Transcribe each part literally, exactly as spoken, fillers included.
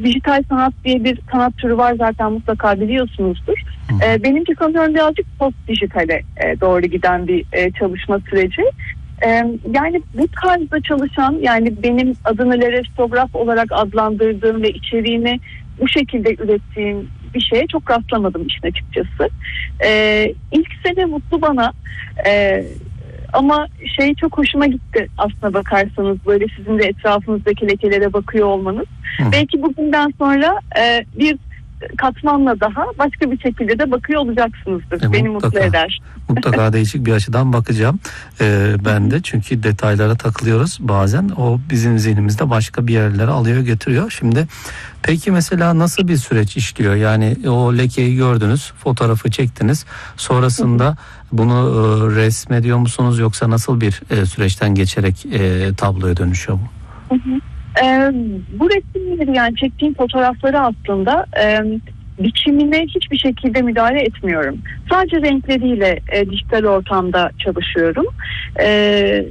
dijital sanat diye bir sanat türü var, zaten mutlaka biliyorsunuzdur. E, benimki sanıyorum birazcık post dijitale e, doğru giden bir e, çalışma süreci. E, yani bu tarzda çalışan, yani benim adını lerestograf olarak adlandırdığım ve içeriğini bu şekilde ürettiğim bir şeye çok rastlamadım işin açıkçası. E, ilk sene mutlu bana. E, Ama şey çok hoşuma gitti aslına bakarsanız, böyle sizin de etrafınızdaki lekelere bakıyor olmanız. Hı. Belki bugünden sonra e, bir katmanla daha başka bir şekilde de bakıyor olacaksınızdır. E, Beni mutlaka, mutlu eder. Mutlaka değişik bir açıdan bakacağım. Ee, ben de, çünkü detaylara takılıyoruz bazen. O bizim zihnimizde başka bir yerlere alıyor götürüyor. Şimdi peki mesela nasıl bir süreç işliyor? Yani o lekeyi gördünüz, fotoğrafı çektiniz. Sonrasında Hı. bunu e, resmediyor musunuz, yoksa nasıl bir e, süreçten geçerek e, tabloya dönüşüyor bu? Hı hı. Ee, bu resimleri, yani çektiğim fotoğrafları aslında e, biçimine hiçbir şekilde müdahale etmiyorum. Sadece renkleriyle e, dijital ortamda çalışıyorum. E,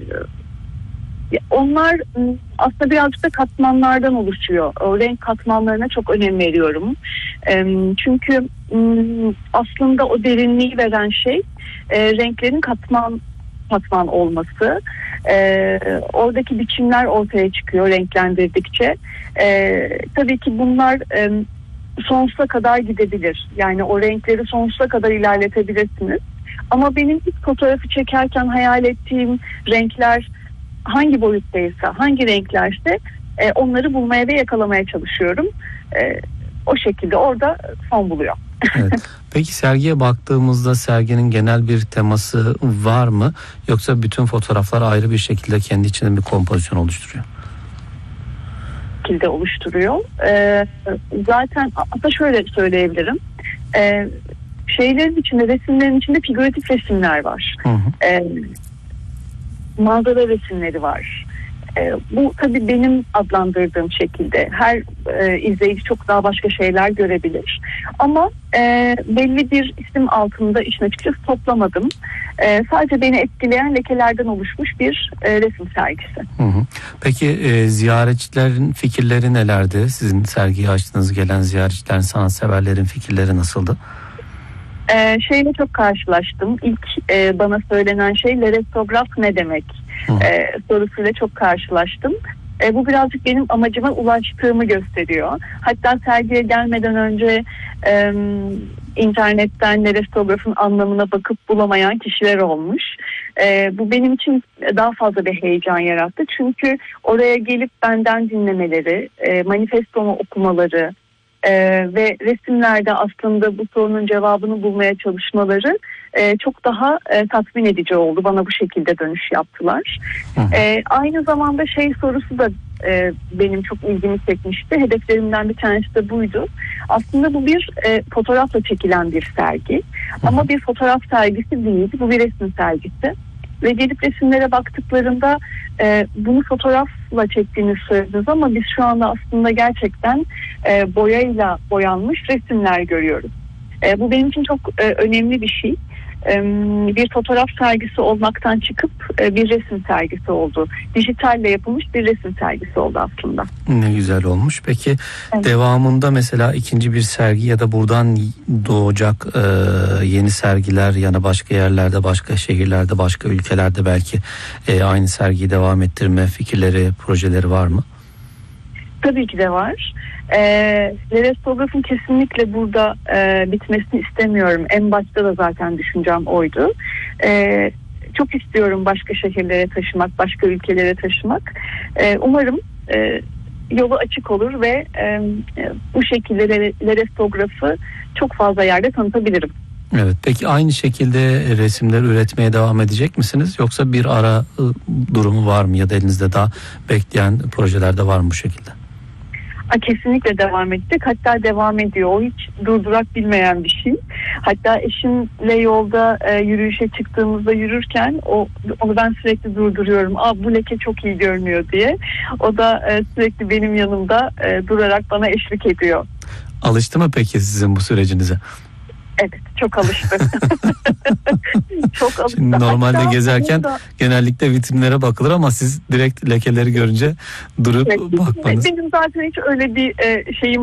onlar aslında birazcık da katmanlardan oluşuyor. O renk katmanlarına çok önem veriyorum. E, çünkü aslında o derinliği veren şey e, renklerin katman katman olması. Ee, oradaki biçimler ortaya çıkıyor renklendirdikçe. Ee, tabii ki bunlar e, sonsuza kadar gidebilir. Yani o renkleri sonsuza kadar ilerletebilirsiniz. Ama benim ilk fotoğrafı çekerken hayal ettiğim renkler hangi boyuttaysa, hangi renklerse e, onları bulmaya ve yakalamaya çalışıyorum. E, o şekilde orada son buluyor. Evet. Peki sergiye baktığımızda serginin genel bir teması var mı? Yoksa bütün fotoğraflar ayrı bir şekilde kendi içinde bir kompozisyon oluşturuyor? Şekilde oluşturuyor. Ee, zaten hatta şöyle söyleyebilirim. Ee, şeylerin içinde, resimlerin içinde figüratif resimler var. Hı hı. Ee, manzara resimleri var. E, bu tabii benim adlandırdığım şekilde. Her e, izleyici çok daha başka şeyler görebilir. Ama e, belli bir isim altında işin açıkçası toplamadım. E, sadece beni etkileyen lekelerden oluşmuş bir e, resim sergisi. Hı hı. Peki e, ziyaretçilerin fikirleri nelerdi? Sizin sergiyi açtığınız gelen ziyaretçilerin, sanatseverlerin fikirleri nasıldı? Ee, şeyle çok karşılaştım. İlk e, bana söylenen şey lerestograf ne demek e, sorusuyla çok karşılaştım. E, bu birazcık benim amacıma ulaştığımı gösteriyor. Hatta sergiye gelmeden önce e, internetten lerestografın anlamına bakıp bulamayan kişiler olmuş. E, bu benim için daha fazla bir heyecan yarattı. Çünkü oraya gelip benden dinlemeleri, e, manifestomu okumaları, Ee, ve resimlerde aslında bu sorunun cevabını bulmaya çalışmaları e, çok daha e, tatmin edici oldu. Bana bu şekilde dönüş yaptılar. E, aynı zamanda şey sorusu da e, benim çok ilgimi çekmişti. Hedeflerimden bir tanesi de buydu. Aslında bu bir e, fotoğrafla çekilen bir sergi. Ama bir fotoğraf sergisi değil. Bu bir resim sergisi. Ve gelip resimlere baktıklarında e, bunu fotoğrafla çektiğini söylediniz, ama biz şu anda aslında gerçekten e, boyayla boyanmış resimler görüyoruz. E, bu benim için çok e, önemli bir şey. E, bir fotoğraf sergisi olmaktan çıkıp e, bir resim sergisi oldu. Dijitalle yapılmış bir resim sergisi oldu aslında. Ne güzel olmuş. Peki evet. Devamında mesela ikinci bir sergi ya da buradan doğacak e, yeni sergiler, yani başka yerlerde, başka şehirlerde, başka ülkelerde belki e, aynı sergiyi devam ettirme fikirleri, projeleri var mı? Tabii ki de var. E, Lerestograf'ın kesinlikle burada e, bitmesini istemiyorum. En başta da zaten düşüncem oydu. E, çok istiyorum başka şehirlere taşımak, başka ülkelere taşımak. E, umarım e, yolu açık olur ve e, bu şekilde Lerestograf'ı çok fazla yerde tanıtabilirim. Evet. Peki aynı şekilde resimler üretmeye devam edecek misiniz? Yoksa bir ara durumu var mı, ya da elinizde daha bekleyen projelerde var mı bu şekilde? Kesinlikle devam edecek. Hatta devam ediyor. O hiç durdurak bilmeyen bir şey. Hatta eşimle yolda e, yürüyüşe çıktığımızda yürürken o onu ben sürekli durduruyorum. Aa, bu leke çok iyi görünüyor diye. O da e, sürekli benim yanımda e, durarak bana eşlik ediyor. Alıştı mı peki sizin bu sürecinize? Evet, çok alıştı. Çok alıştı. Şimdi normalde Hatta gezerken da genellikle vitrinlere bakılır, ama siz direkt lekeleri görünce durup evet, bakmanız. Benim zaten hiç öyle bir e, şeyim